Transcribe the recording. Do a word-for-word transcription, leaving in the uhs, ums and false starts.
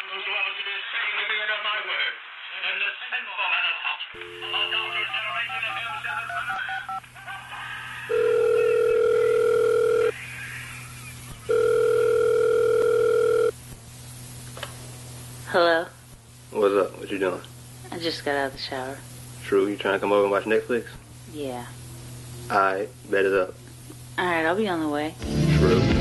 Those who are to be saved will be under my word. And the sinful and the hot. A daughter generation of him shall Hello? What's up? What you doing? I just got out of the shower. True, you trying to come over and watch Netflix? Yeah. Alright, bet it up. Alright, I'll be on the way. True.